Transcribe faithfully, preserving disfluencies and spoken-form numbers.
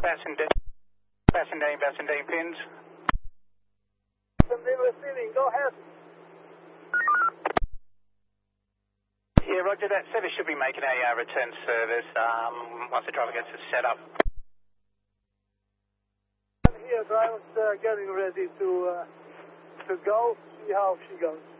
Bassendean, Bassendean, Bassendean pins. Bassendean receiving, go ahead. Yeah, roger that. Service should be making a uh, return service um, once the driver gets it set up. Here, driver's uh, getting ready to, uh, to go. See how she goes.